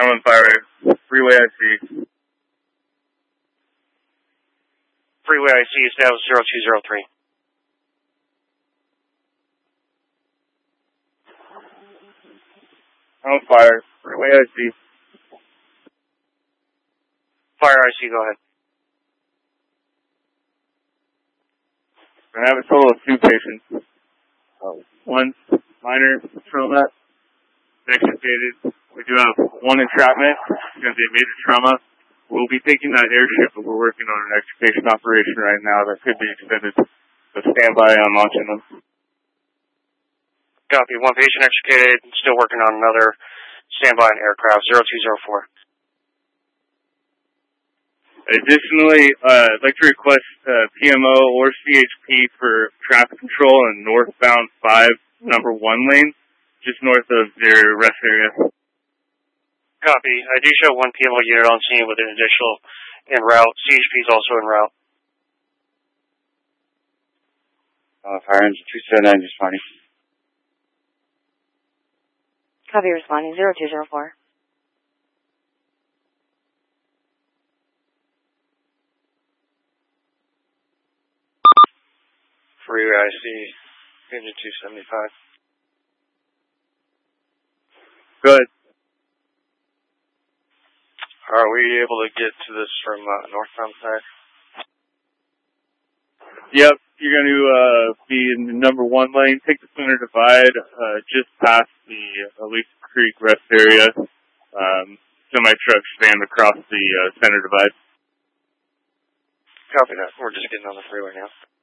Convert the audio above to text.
I'm on fire. Freeway IC. Freeway IC, establish 0203. I'm on fire. Freeway IC. Fire IC, go ahead. I have a total of 2 patients. One minor trauma, extricated. We do have 1 entrapment. It's going to be a major trauma. We'll be taking that airship, but we're working on an extrication operation right now that could be extended. So stand by on launching them. Copy. 1 patient extricated. Still working on another standby on aircraft 0204. Additionally, I'd like to request PMO or CHP for traffic control in northbound 5, number 1 lane, just north of their rest area. Copy. I do show 1 PMO unit on scene with an additional en route. CHP is also en route. Fire engine 279 responding. Copy, responding 0204. Freeway IC, engine 275. Good. Are we able to get to this from northbound side? Yep, you're going to be in the number 1 lane. Take the center divide just past the Alicia Creek rest area. Semi-trucks stand across the center divide. Copy that. We're just getting on the freeway now.